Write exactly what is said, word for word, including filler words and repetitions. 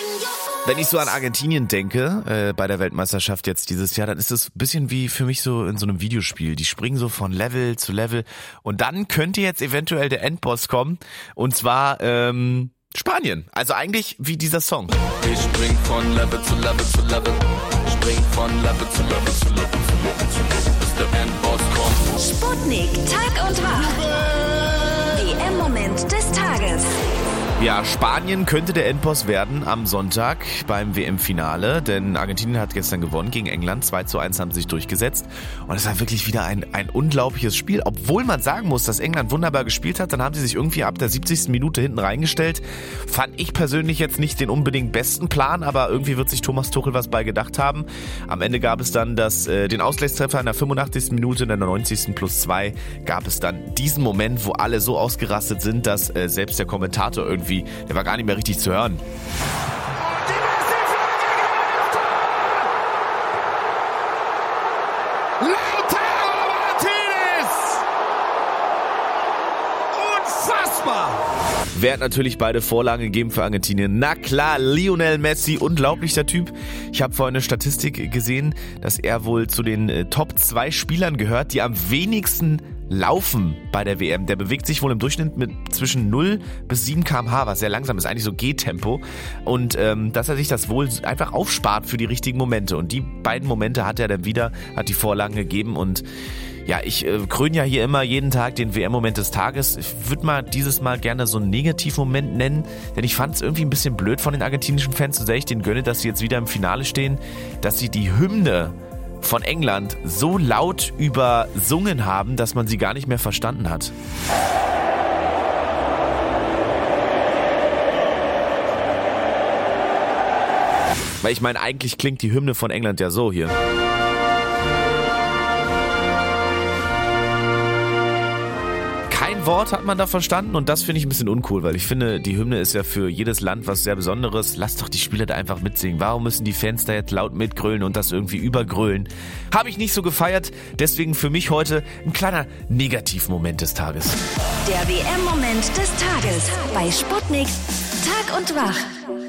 Wenn ich so an Argentinien denke, äh, bei der Weltmeisterschaft jetzt dieses Jahr, dann ist es ein bisschen wie für mich so in so einem Videospiel. Die springen so von Level zu Level und dann könnte jetzt eventuell der Endboss kommen und zwar ähm, Spanien. Also eigentlich wie dieser Song. Ich spring von Level zu Level zu Level, spring von Level zu Level zu Level zu Level zu Level, bis der Endboss kommt. Sputnik, Tag und Wach. W M-Moment des Tages. Ja, Spanien könnte der Endboss werden am Sonntag beim W M-Finale, denn Argentinien hat gestern gewonnen gegen England, zwei zu eins haben sie sich durchgesetzt und es war wirklich wieder ein, ein unglaubliches Spiel, obwohl man sagen muss, dass England wunderbar gespielt hat, dann haben sie sich irgendwie ab der siebzigsten Minute hinten reingestellt, fand ich persönlich jetzt nicht den unbedingt besten Plan, aber irgendwie wird sich Thomas Tuchel was bei gedacht haben. Am Ende gab es dann das, äh, den Ausgleichstreffer in der fünfundachtzigsten Minute, in der neunzigsten plus zwei gab es dann diesen Moment, wo alle so ausgerastet sind, dass äh, selbst der Kommentator irgendwie der war gar nicht mehr richtig zu hören. Lautaro Martinez! Unfassbar! Wer hat natürlich beide Vorlagen gegeben für Argentinien? Na klar, Lionel Messi, unglaublicher Typ. Ich habe vorhin eine Statistik gesehen, dass er wohl zu den äh, Top zwei Spielern gehört, die am wenigsten laufen bei der W M. Der bewegt sich wohl im Durchschnitt mit zwischen null bis sieben Kilometer pro Stunde, was sehr langsam ist, eigentlich so Gehtempo. Und ähm, dass er sich das wohl einfach aufspart für die richtigen Momente. Und die beiden Momente hat er dann wieder, hat die Vorlagen gegeben. Und ja, ich äh, kröne ja hier immer jeden Tag den W M-Moment des Tages. Ich würde mal dieses Mal gerne so einen Negativmoment nennen, denn ich fand es irgendwie ein bisschen blöd von den argentinischen Fans, so sehr ich denen gönne, dass sie jetzt wieder im Finale stehen, dass sie die Hymne von England so laut übersungen haben, dass man sie gar nicht mehr verstanden hat. Weil ich meine, eigentlich klingt die Hymne von England ja so hier. Kein Wort hat man da verstanden und das finde ich ein bisschen uncool, weil ich finde, die Hymne ist ja für jedes Land was sehr Besonderes. Lasst doch die Spieler da einfach mitsingen. Warum müssen die Fans da jetzt laut mitgrölen und das irgendwie übergrölen? Habe ich nicht so gefeiert, deswegen für mich heute ein kleiner Negativmoment des Tages. Der W M-Moment des Tages bei Sputnik Tag und Wach.